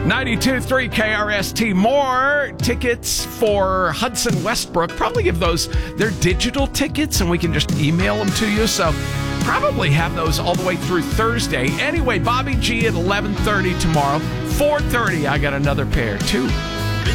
92.3 KRST. More tickets for Hudson Westbrook. Probably give those their digital tickets and we can just email them to you. So probably have those all the way through Thursday. Anyway, Bobby G at 11:30 tomorrow. 4:30, I got another pair too.